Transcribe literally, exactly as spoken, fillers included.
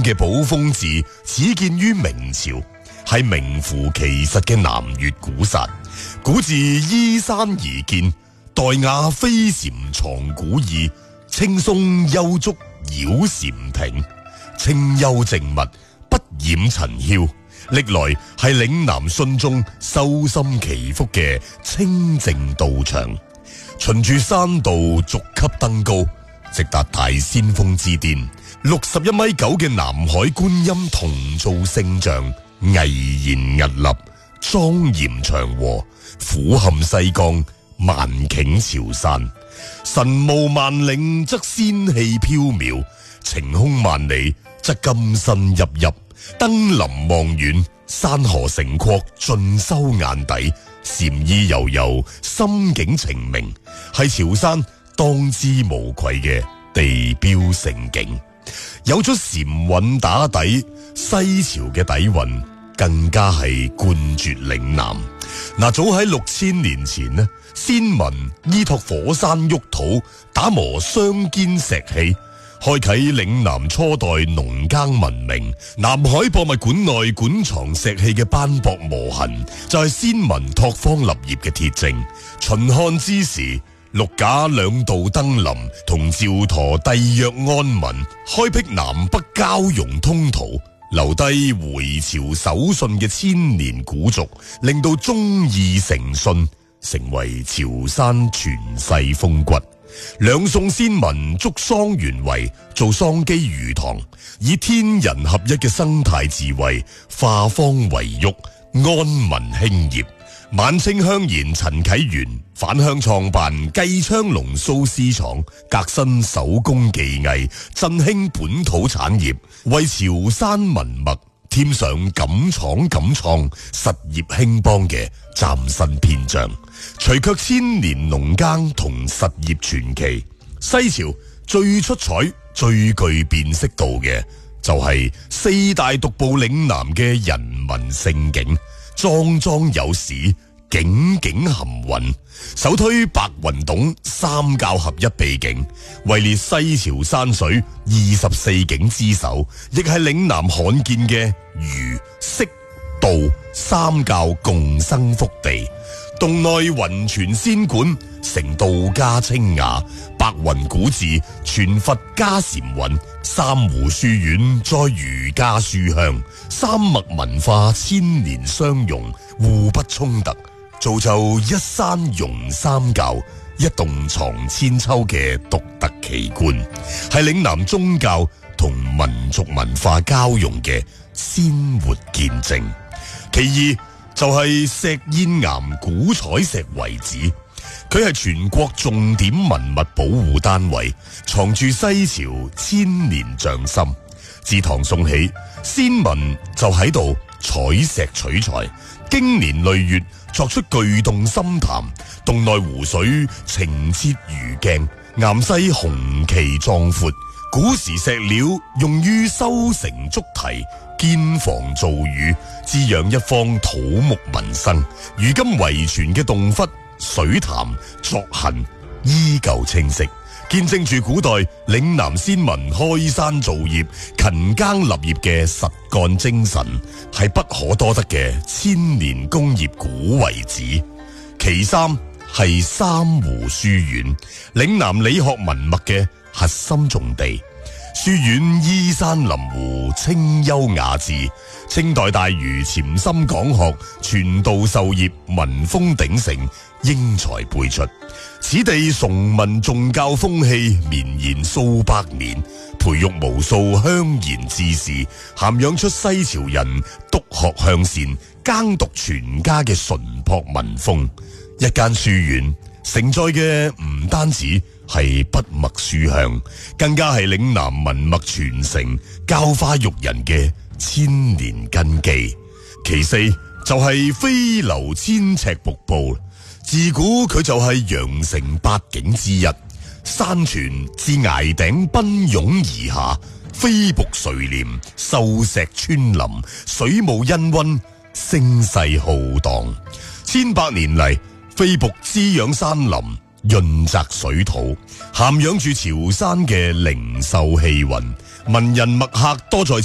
嘅寶豐寺始建於明朝，係名副其實嘅南越古剎。古字依山而建，黛雅飛檐藏古意，青松幽竹繞禪亭，清幽靜密，不染塵囂。歷來係嶺南信眾修心祈福嘅清靜道場。循住山道逐級登高，直達大仙峰之巔。六十一米九嘅南海觀音銅造聖像，巍然屹立，莊嚴祥和，俯瞰西江，萬頃潮汕。神霧萬嶺則仙氣飄渺，晴空萬里則金身熠熠。登臨望遠，山河城廓盡收眼底，禪意悠悠，心境澄明，係潮汕當之無愧嘅地標勝景。有咗禪韻打底，西潮嘅底蘊更加係冠絕嶺南。嗱，早喺六千年前呢，先民依託火山沃土，打磨雙肩石器，開啟嶺南初代農耕文明。南海博物館內館藏石器嘅斑駁磨痕，就係先民拓荒立業嘅鐵證。秦漢之時，陸賈兩度登臨，同趙佗締約安民，開闢南北交融通途，留低回朝守信嘅千年古俗，令到忠義誠信成為潮汕傳世風骨。兩宋先民築桑園圍，做桑基魚塘，以天人合一嘅生態智慧化荒為沃，安民興業。晚清鄉賢陳啟元返鄉創辦計昌龍蘇絲廠，革新手工技藝，振興本土產業，為潮汕文脈添上敢闖敢創實業興邦嘅嶄新篇章。除卻千年農耕同實業傳奇，西潮最出彩、最具辨識度嘅就係四大獨步嶺南嘅人文勝景，莊莊有史，景景含韻。首推白雲洞三教合一秘境，位列西潮山水二十四景之首，亦係嶺南罕見嘅儒、釋、道三教共生福地。洞內雲泉仙館成道家清雅，白雲古寺傳佛家禪韻，三湖書院載儒家書香，三脈文化千年相融，互不衝突，造就一山融三教，一洞藏千秋嘅獨特奇觀，係嶺南宗教同民族文化交融嘅鮮活見證。其二就係石燕岩古彩石遺址，佢係全國重點文物保護單位，藏住西潮千年匠心。自唐宋起，先民就喺度採石取材，經年累月作出巨洞深潭，洞內湖水澄澈如鏡，岩勢雄奇壯闊。古時石料用於修城築堤，建房造雨，滋養一方土木民生。如今遺存嘅洞窟、水潭、鑿痕依舊清晰，見證住古代嶺南先民開山造業、勤耕立業嘅實幹精神，係不可多得嘅千年工業古遺址。其三係三湖書院，嶺南理學文脈嘅核心重地。書院依山臨湖，清幽雅致。清代大儒潛心講學，傳道授業，文風鼎盛，英才輩出。此地崇文重教風氣綿延數百年，培育無數鄉賢志士，涵養出西潮人篤學向善、耕讀全家嘅淳樸民風。一間書院承載嘅唔單止係筆墨書香，更加係嶺南文脈傳承、教化育人嘅千年根基。其四就係飛流千尺瀑布，自古佢就係羊城八景之一。山泉自崖頂奔湧而下，飛瀑垂簾，秀石穿林，水霧氤氳，聲勢浩蕩。千百年嚟，飛瀑滋養山林，潤澤水土，涵養住潮汕嘅靈秀氣韻，文人墨客多在